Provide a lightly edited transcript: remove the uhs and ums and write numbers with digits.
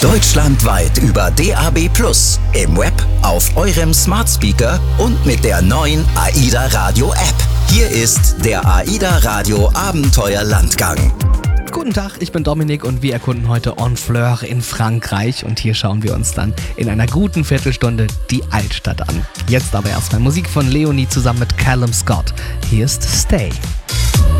Deutschlandweit über DAB+, im Web, auf eurem Smart Speaker und mit der neuen AIDA Radio App. Hier ist der AIDA Radio Abenteuerlandgang. Guten Tag, ich bin Dominik und wir erkunden heute Honfleur in Frankreich und hier schauen wir uns dann in einer guten Viertelstunde die Altstadt an. Jetzt aber erstmal Musik von Leonie zusammen mit Callum Scott. Hier ist Stay.